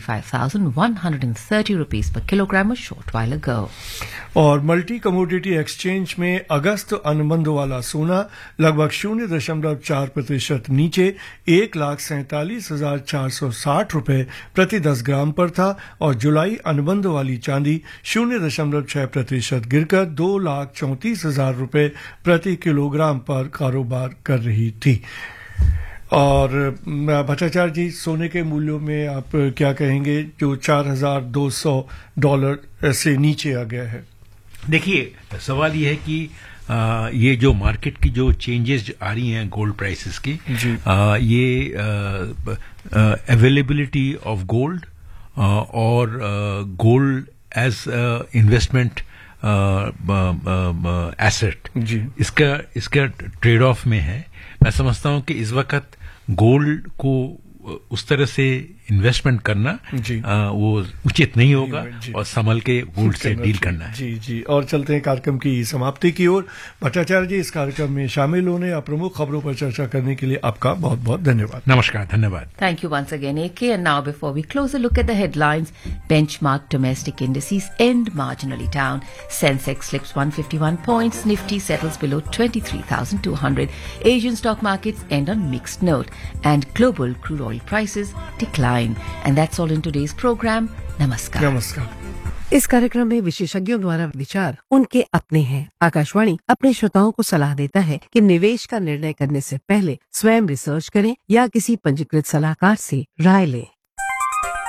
35,130 rupees per kilogram a short while ago. और multi commodity exchange में अगस्त अनुबंध वाला सोना लगभग 0.4% नीचे 1,47,460 रुपए प्रति 10 ग्राम पर था और जुलाई अनुबंध वाली चांदी 0.6% गिरकर 2,34,000 रुपए प्रति किलोग्राम पर कारोबार कर रही थी। और भट्टाचार्य जी, सोने के मूल्यों में आप क्या कहेंगे जो $4,200 से नीचे आ गया है? देखिए, सवाल ये है कि ये जो मार्केट की जो चेंजेस आ रही हैं गोल्ड प्राइसेस की, ये अवेलेबिलिटी ऑफ गोल्ड और गोल्ड एज इन्वेस्टमेंट एसेट, इसका ट्रेड ऑफ में है। मैं समझता हूं कि इस वक्त गोल्ड को उस तरह से इन्वेस्टमेंट करना वो उचित नहीं होगा और संभल के गोल्ड से डील करना है। जी। और चलते हैं कार्यक्रम की समाप्ति की ओर। भट्टाचार्य जी, इस कार्यक्रम में शामिल होने या प्रमुख खबरों पर चर्चा करने के लिए आपका बहुत बहुत धन्यवाद। नमस्कार, धन्यवाद। Thank you once again, AK. And now, before we close a look at the headlines, benchmark domestic indices end marginally down. Sensex slips 151 points. Nifty settles below 23,200. Asian stock markets end on mixed note, and global crude oil prices decline. And that's all in today's program. Namaskar. नमस्कार। इस कार्यक्रम में विशेषज्ञों द्वारा विचार उनके अपने हैं। आकाशवाणी अपने श्रोताओं को सलाह देता है कि निवेश का निर्णय करने से पहले स्वयं रिसर्च करें या किसी पंजीकृत सलाहकार से राय लें।